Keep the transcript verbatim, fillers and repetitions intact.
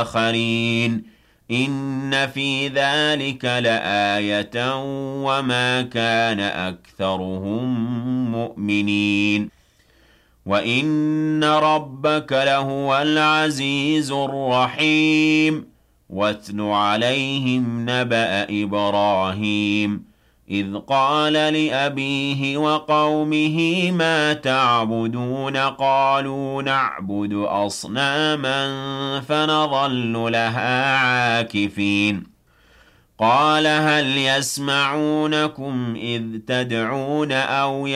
آخرين إن في ذلك لآية وما كان أكثرهم مؤمنين وإن ربك لهو العزيز الرحيم واتل عليهم نبأ إبراهيم إذ قال لأبيه وقومه ما تعبدون قالوا نعبد أصناما فنظل لها عاكفين قال هل يسمعونكم إذ تدعون أو